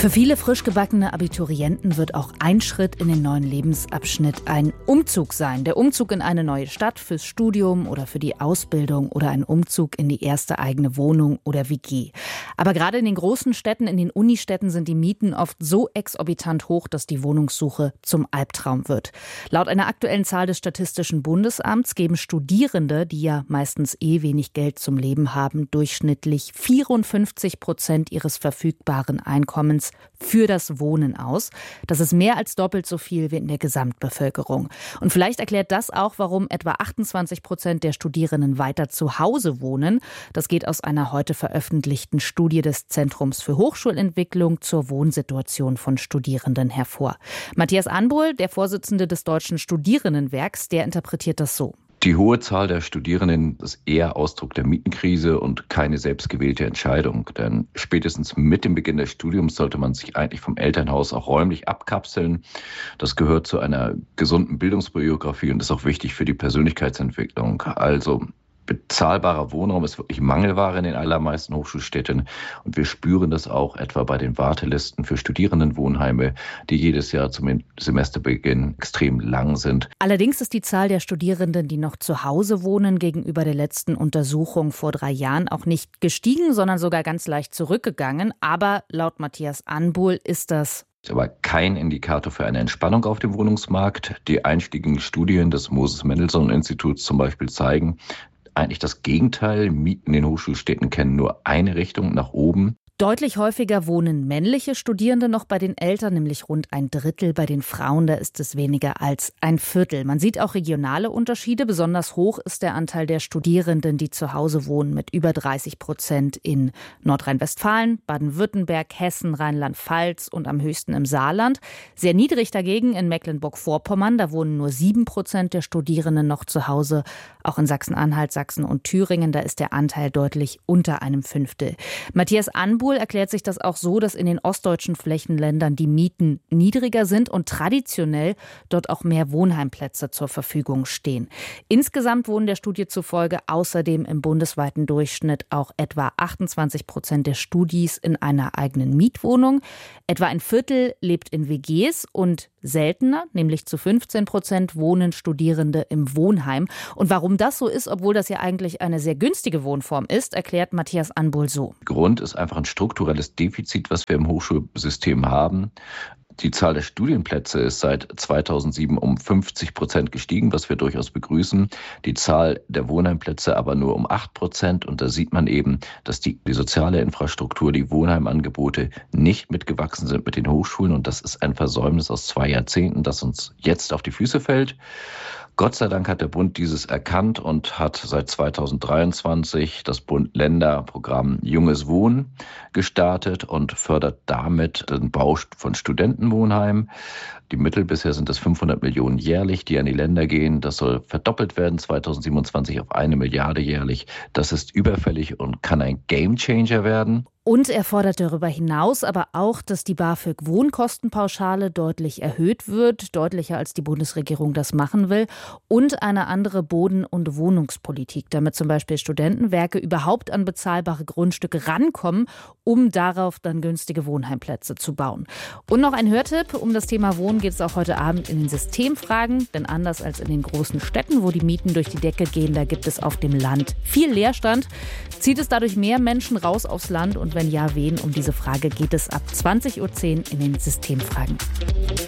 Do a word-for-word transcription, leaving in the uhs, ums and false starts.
Für viele frisch gebackene Abiturienten wird auch ein Schritt in den neuen Lebensabschnitt ein Umzug sein. Der Umzug in eine neue Stadt fürs Studium oder für die Ausbildung oder ein Umzug in die erste eigene Wohnung oder W G. Aber gerade in den großen Städten, in den Unistädten sind die Mieten oft so exorbitant hoch, dass die Wohnungssuche zum Albtraum wird. Laut einer aktuellen Zahl des Statistischen Bundesamts geben Studierende, die ja meistens eh wenig Geld zum Leben haben, durchschnittlich vierundfünfzig Prozent ihres verfügbaren Einkommens für das Wohnen aus. Das ist mehr als doppelt so viel wie in der Gesamtbevölkerung. Und vielleicht erklärt das auch, warum etwa achtundzwanzig Prozent der Studierenden weiter zu Hause wohnen. Das geht aus einer heute veröffentlichten Studie des Zentrums für Hochschulentwicklung zur Wohnsituation von Studierenden hervor. Matthias Anbohl, der Vorsitzende des Deutschen Studierendenwerks, der interpretiert das so. Die hohe Zahl der Studierenden ist eher Ausdruck der Mietenkrise und keine selbstgewählte Entscheidung. Denn spätestens mit dem Beginn des Studiums sollte man sich eigentlich vom Elternhaus auch räumlich abkapseln. Das gehört zu einer gesunden Bildungsbiografie und ist auch wichtig für die Persönlichkeitsentwicklung. Also bezahlbarer Wohnraum ist wirklich Mangelware in den allermeisten Hochschulstädten. Und wir spüren das auch etwa bei den Wartelisten für Studierendenwohnheime, die jedes Jahr zum Semesterbeginn extrem lang sind. Allerdings ist die Zahl der Studierenden, die noch zu Hause wohnen, gegenüber der letzten Untersuchung vor drei Jahren auch nicht gestiegen, sondern sogar ganz leicht zurückgegangen. Aber laut Matthias Anbohl ist das aber kein Indikator für eine Entspannung auf dem Wohnungsmarkt. Die einschlägigen Studien des Moses-Mendelssohn-Instituts zum Beispiel zeigen eigentlich das Gegenteil. Mieten in den Hochschulstädten kennen nur eine Richtung, nach oben. Deutlich häufiger wohnen männliche Studierende noch bei den Eltern, nämlich rund ein Drittel. Bei den Frauen, da ist es weniger als ein Viertel. Man sieht auch regionale Unterschiede. Besonders hoch ist der Anteil der Studierenden, die zu Hause wohnen, mit über dreißig Prozent in Nordrhein-Westfalen, Baden-Württemberg, Hessen, Rheinland-Pfalz und am höchsten im Saarland. Sehr niedrig dagegen in Mecklenburg-Vorpommern. Da wohnen nur sieben Prozent der Studierenden noch zu Hause. Auch in Sachsen-Anhalt, Sachsen und Thüringen, da ist der Anteil deutlich unter einem Fünftel. Matthias Anbohl erklärt sich das auch so, dass in den ostdeutschen Flächenländern die Mieten niedriger sind und traditionell dort auch mehr Wohnheimplätze zur Verfügung stehen. Insgesamt wohnen der Studie zufolge außerdem im bundesweiten Durchschnitt auch etwa achtundzwanzig Prozent der Studis in einer eigenen Mietwohnung. Etwa ein Viertel lebt in W Gs und seltener, nämlich zu fünfzehn Prozent, wohnen Studierende im Wohnheim. Und warum das so ist, obwohl das ja eigentlich eine sehr günstige Wohnform ist, erklärt Matthias Anbohl so. Grund ist einfach ein strukturelles Defizit, was wir im Hochschulsystem haben. Die Zahl der Studienplätze ist seit zweitausendsieben um fünfzig Prozent gestiegen, was wir durchaus begrüßen. Die Zahl der Wohnheimplätze aber nur um acht Prozent. Und da sieht man eben, dass die, die soziale Infrastruktur, die Wohnheimangebote nicht mitgewachsen sind mit den Hochschulen. Und das ist ein Versäumnis aus zwei Jahrzehnten, das uns jetzt auf die Füße fällt. Gott sei Dank hat der Bund dieses erkannt und hat seit zweitausenddreiundzwanzig das Bund-Länder-Programm Junges Wohnen gestartet und fördert damit den Bau von Studentenwohnheimen. Die Mittel bisher sind es fünfhundert Millionen jährlich, die an die Länder gehen. Das soll verdoppelt werden zweitausendsiebenundzwanzig auf eine Milliarde jährlich. Das ist überfällig und kann ein Gamechanger werden. Und er fordert darüber hinaus aber auch, dass die BAföG-Wohnkostenpauschale deutlich erhöht wird, deutlicher als die Bundesregierung das machen will, und eine andere Boden- und Wohnungspolitik, damit zum Beispiel Studentenwerke überhaupt an bezahlbare Grundstücke rankommen, um darauf dann günstige Wohnheimplätze zu bauen. Und noch ein Hörtipp: Um das Thema Wohnen geht es auch heute Abend in den Systemfragen, denn anders als in den großen Städten, wo die Mieten durch die Decke gehen, da gibt es auf dem Land viel Leerstand. Zieht es dadurch mehr Menschen raus aufs Land, und wenn ja, wen? Um diese Frage geht es ab zwanzig Uhr zehn in den Systemfragen.